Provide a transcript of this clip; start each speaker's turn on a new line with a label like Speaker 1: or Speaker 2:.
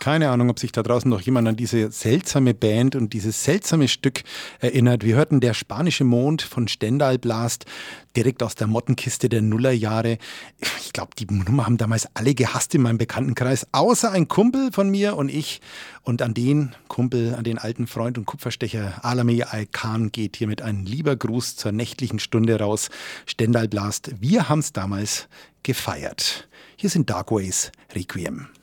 Speaker 1: Keine Ahnung, ob sich da draußen noch jemand an diese seltsame Band und dieses seltsame Stück erinnert. Wir hörten Der spanische Mond von Stendal Blast, direkt aus der Mottenkiste der Nullerjahre. Ich glaube, die Nummer haben damals alle gehasst in meinem Bekanntenkreis, außer ein Kumpel von mir und ich. Und an den Kumpel, an den alten Freund und Kupferstecher Alamey Alkan geht hiermit ein lieber Gruß zur nächtlichen Stunde raus. Stendal Blast, wir haben es damals gefeiert. Hier sind Darkways Requiem.